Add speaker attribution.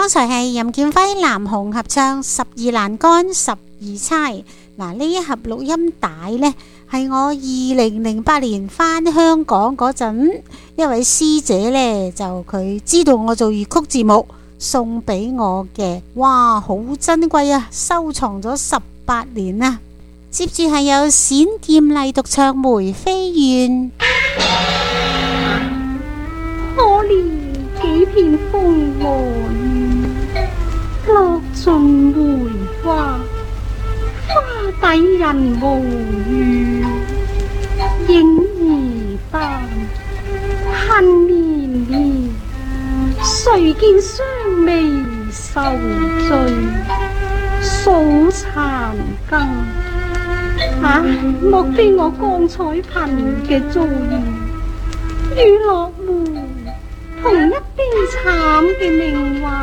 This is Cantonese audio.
Speaker 1: 剛才係任劍輝、南紅合唱《十二欄杆十二釵》。嗱，呢一盒錄音帶呢，係我2008年返香港嗰陣，一位師姐呢，就佢知道我做粵曲節目，送俾我嘅。哇，好珍貴啊，收藏咗18年啊！接住係有冼劍麗獨唱《梅妃怨》。
Speaker 2: 可憐幾片風和雨，落盡梅花，花底人無語。影兒單，恨綿綿，誰見雙眉受罪，數殘羹。莫非我剛才憑嘅遭遇與落梅同一悲慘嘅命運？